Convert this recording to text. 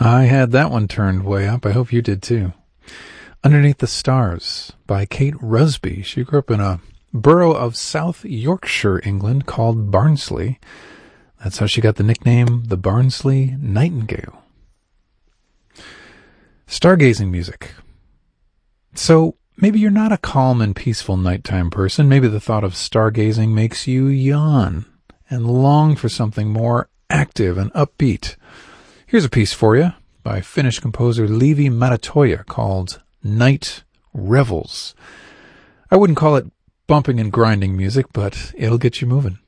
I had that one turned way up. I hope you did too. Underneath the Stars by Kate Rusby. She grew up in a borough of South Yorkshire, England, called Barnsley. That's how she got the nickname the Barnsley Nightingale. Stargazing music. So maybe you're not a calm and peaceful nighttime person. Maybe the thought of stargazing makes you yawn and long for something more active and upbeat. Here's a piece for you by Finnish composer Leevi Matatoja called Night Revels. I wouldn't call it bumping and grinding music, but it'll get you moving.